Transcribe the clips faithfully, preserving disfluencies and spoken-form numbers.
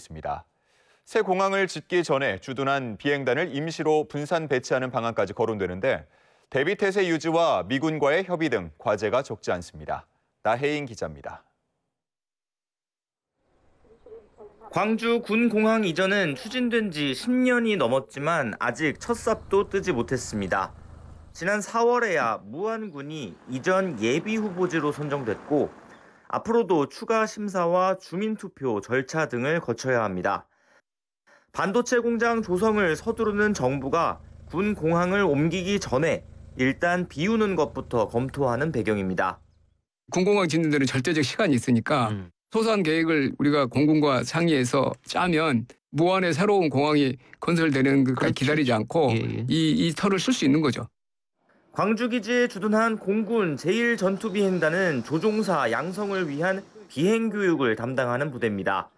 있습니다. 새 공항을 짓기 전에 주둔한 비행단을 임시로 분산 배치하는 방안까지 거론되는데 대비태세 유지와 미군과의 협의 등 과제가 적지 않습니다. 나혜인 기자입니다. 광주 군공항 이전은 추진된 지 십 년이 넘었지만 아직 첫 삽도 뜨지 못했습니다. 지난 사월에야 무안군이 이전 예비 후보지로 선정됐고 앞으로도 추가 심사와 주민투표 절차 등을 거쳐야 합니다. 반도체 공장 조성을 서두르는 정부가 군 공항을 옮기기 전에 일단 비우는 것부터 검토하는 배경입니다. 군공항 짓는 데는 절대적 시간이 있으니까 음. 소소한 계획을 우리가 공군과 상의해서 짜면 무안에 새로운 공항이 건설되는 것까지 그렇죠. 기다리지 않고 예, 예. 이, 이 터를 쓸 수 있는 거죠. 광주기지에 주둔한 공군 제일 전투비행단은 조종사 양성을 위한 비행교육을 담당하는 부대입니다.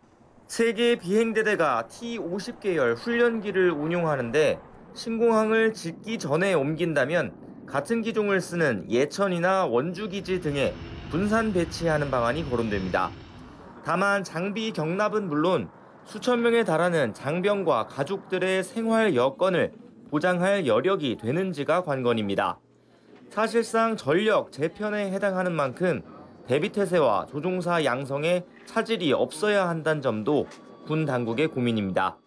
세 개의 비행대대가 티 오십 계열 훈련기를 운용하는데 신공항을 짓기 전에 옮긴다면 같은 기종을 쓰는 예천이나 원주기지 등에 분산 배치하는 방안이 거론됩니다. 다만 장비 경납은 물론 수천 명에 달하는 장병과 가족들의 생활 여건을 보장할 여력이 되는지가 관건입니다. 사실상 전력 재편에 해당하는 만큼 대비태세와 조종사 양성에 차질이 없어야 한다는 점도 군 당국의 고민입니다.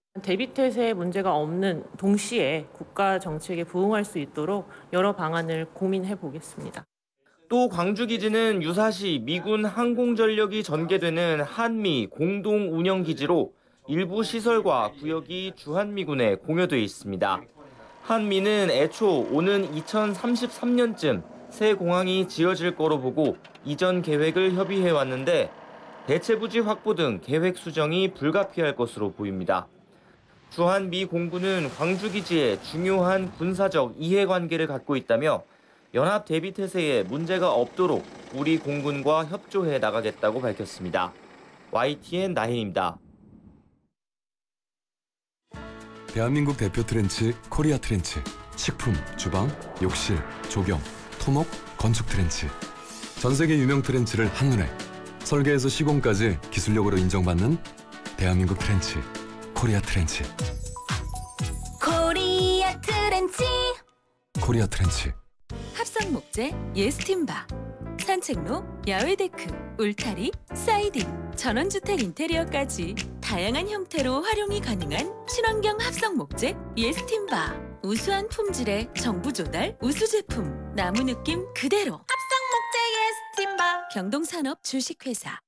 대비태세에 문제가 없는 동시에 국가 정책에 부응할 수 있도록 여러 방안을 고민해 보겠습니다. 또 광주기지는 유사시 미군 항공전력이 전개되는 한미 공동운영기지로 일부 시설과 구역이 주한미군에 공여돼 있습니다. 한미는 애초 오는 이천삼십삼 년쯤 새 공항이 지어질 거로 보고 이전 계획을 협의해왔는데 대체부지 확보 등 계획 수정이 불가피할 것으로 보입니다. 주한미 공군은 광주기지에 중요한 군사적 이해관계를 갖고 있다며 연합 대비태세에 문제가 없도록 우리 공군과 협조해 나가겠다고 밝혔습니다. 와이티엔 나혜인입니다. 대한민국 대표 트렌치 코리아 트렌치. 식품, 주방, 욕실, 조경, 토목, 건축 트렌치. 전 세계 유명 트렌치를 한눈에 설계에서 시공까지 기술력으로 인정받는 대한민국 트렌치 코리아 트렌치. 코리아 트렌치. 코리아 트렌치. 합성 목재 예스팀바. 산책로, 야외 데크, 울타리, 사이딩, 전원주택 인테리어까지 다양한 형태로 활용이 가능한 친환경 합성 목재 예스팀바. 우수한 품질의 정부 조달 우수 제품. 나무 느낌 그대로. 합성 목재 예스팀바. 경동산업 주식회사.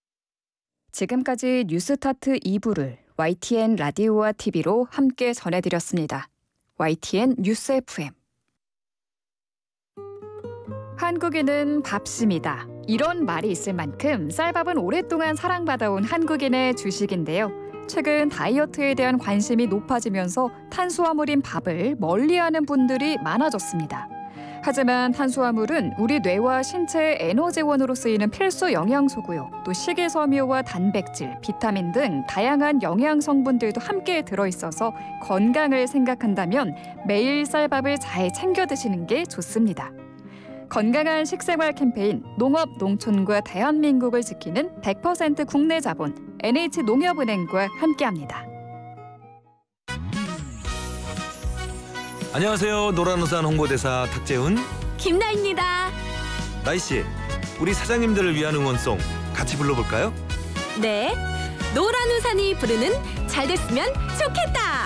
지금까지 뉴스타트 이 부를 와이티엔 라디오와 티비로 함께 전해드렸습니다. 와이티엔 뉴스 에프엠. 한국인은 밥심이다. 이런 말이 있을 만큼 쌀밥은 오랫동안 사랑받아온 한국인의 주식인데요. 최근 다이어트에 대한 관심이 높아지면서 탄수화물인 밥을 멀리하는 분들이 많아졌습니다. 하지만 탄수화물은 우리 뇌와 신체의 에너지원으로 쓰이는 필수 영양소고요. 또 식이섬유와 단백질, 비타민 등 다양한 영양 성분들도 함께 들어있어서 건강을 생각한다면 매일 쌀밥을 잘 챙겨 드시는 게 좋습니다. 건강한 식생활 캠페인 농업 농촌과 대한민국을 지키는 백 퍼센트 국내 자본 엔에이치농협은행과 함께합니다. 안녕하세요. 노란우산 홍보대사 탁재훈, 김나입니다. 나이씨, 우리 사장님들을 위한 응원송 같이 불러볼까요? 네, 노란우산이 부르는 잘 됐으면 좋겠다.